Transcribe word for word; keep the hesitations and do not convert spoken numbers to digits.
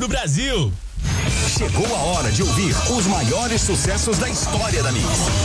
do Brasil. Chegou a hora de ouvir os maiores sucessos da história da Mix.